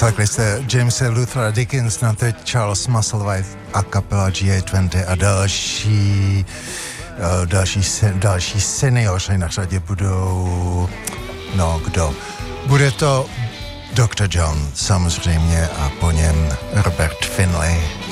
Poslechli jste Jamese Luthera Dickinsona, teď Charles Musselwhite a kapela GA20 a další seniori na řadě budou, no kdo? Bude to Dr. John samozřejmě a po něm Robert Finlay.